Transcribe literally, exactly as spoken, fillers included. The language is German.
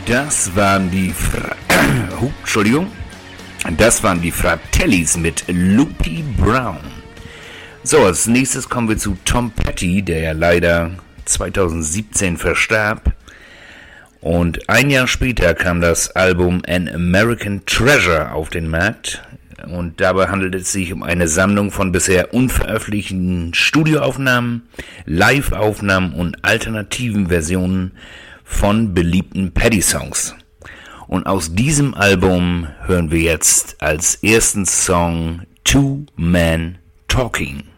Das waren die Fra oh, Entschuldigung. Das waren die Fratellis mit Loopy Brown. So, als nächstes kommen wir zu Tom Petty, der ja leider zweitausendsiebzehn verstarb. Und ein Jahr später kam das Album An American Treasure auf den Markt. Und dabei handelt es sich um eine Sammlung von bisher unveröffentlichten Studioaufnahmen, Live-Aufnahmen und alternativen Versionen von beliebten Petty-Songs. Und aus diesem Album hören wir jetzt als ersten Song Two Men Talking.